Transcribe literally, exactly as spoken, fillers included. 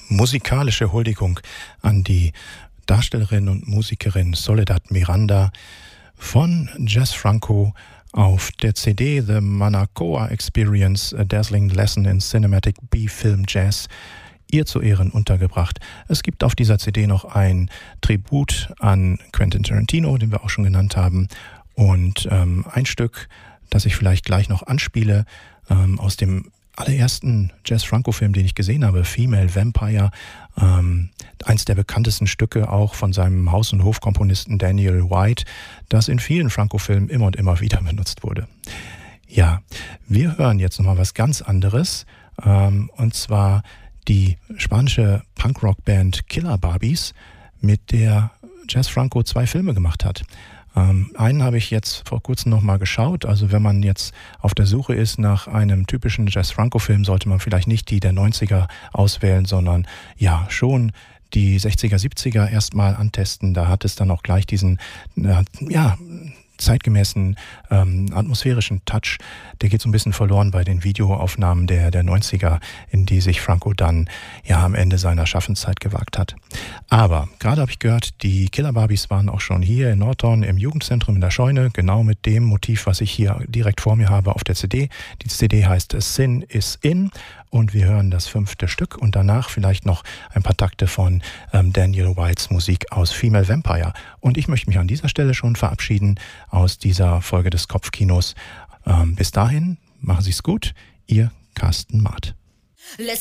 musikalische Huldigung an die Darstellerin und Musikerin Soledad Miranda von Jess Franco auf der C D The Manacoa Experience, A Dazzling Lesson in Cinematic B-Film Jazz, ihr zu Ehren untergebracht. Es gibt auf dieser C D noch ein Tribut an Quentin Tarantino, den wir auch schon genannt haben, und ähm, ein Stück, das ich vielleicht gleich noch anspiele, ähm, aus dem allerersten Jess Franco-Film, den ich gesehen habe, Female Vampire, ähm, eins der bekanntesten Stücke auch von seinem Haus- und Hofkomponisten Daniel White, das in vielen Franco-Filmen immer und immer wieder benutzt wurde. Ja, wir hören jetzt nochmal was ganz anderes, ähm, und zwar die spanische Punkrock-Band Killer Barbies, mit der Jess Franco zwei Filme gemacht hat. Ähm, einen habe ich jetzt vor kurzem nochmal geschaut. Also wenn man jetzt auf der Suche ist nach einem typischen Jess Franco-Film, sollte man vielleicht nicht die der neunziger auswählen, sondern ja schon die sechziger, siebziger erstmal antesten. Da hat es dann auch gleich diesen, äh, ja, zeitgemäßen ähm, atmosphärischen Touch. Der geht so ein bisschen verloren bei den Videoaufnahmen der, der neunziger, in die sich Franco dann ja am Ende seiner Schaffenszeit gewagt hat. Aber gerade habe ich gehört, die Killer Barbies waren auch schon hier in Nordhorn im Jugendzentrum in der Scheune, genau mit dem Motiv, was ich hier direkt vor mir habe auf der C D. Die C D heißt Sin is In und wir hören das fünfte Stück und danach vielleicht noch ein paar Takte von ähm, Daniel Whites Musik aus Female Vampire. Und ich möchte mich an dieser Stelle schon verabschieden aus dieser Folge des Kopfkinos. Ähm, bis dahin, machen Sie es gut, Ihr Carsten Maat.